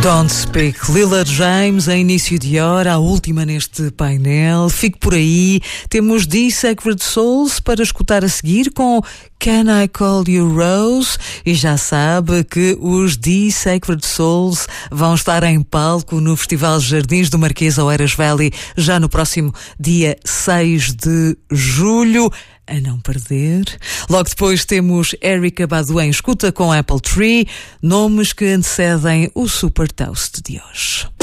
Don't Speak, Lila James, em início de hora, a última neste painel. Fique por aí. Temos The Sacred Souls para escutar a seguir com Can I Call You Rose? E já sabe que os The Sacred Souls vão estar em palco no Festival Jardins do Marquês Oeiras Valley já no próximo dia 6 de julho. A não perder. Logo depois temos Erykah Badu em escuta com Apple Tree, nomes que antecedem o Super Toast de hoje.